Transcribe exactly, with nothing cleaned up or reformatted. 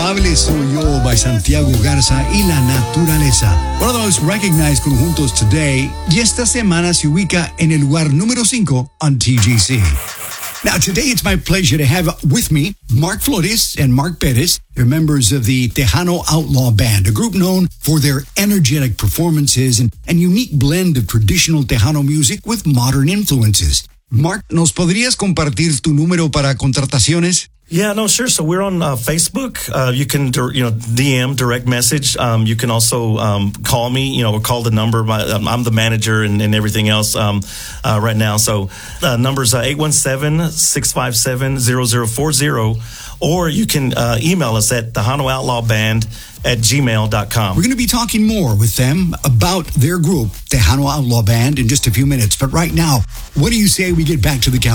Culpable Soy Yo by Santiago Garza y La Naturaleza. One of the most recognized conjuntos today, y esta semana se ubica en el lugar número cinco on T G C. Now, today it's my pleasure to have with me Mark Flores and Mark Perez. They're members of the Tejano Outlaw Band, a group known for their energetic performances and, and unique blend of traditional Tejano music with modern influences. Mark, ¿nos podrías compartir tu número para contrataciones? Yeah, no, sure. So we're on uh, Facebook. Uh, you can, you know, D M, direct message. Um, you can also um, call me, you know, or call the number. My, um, I'm the manager and, and everything else um, uh, right now. So uh, number's uh, eight one seven, six five seven, zero zero four zero. Or you can uh, email us at Tejano Outlaw Band at gmail dot com. We're going to be talking more with them about their group, Tejano Outlaw Band, in just a few minutes. But right now, what do you say we get back to the count?